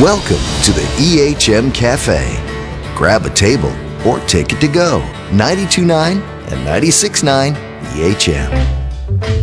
Welcome to the EHM Cafe. Grab a table or take it to go. 92.9 and 96.9 EHM.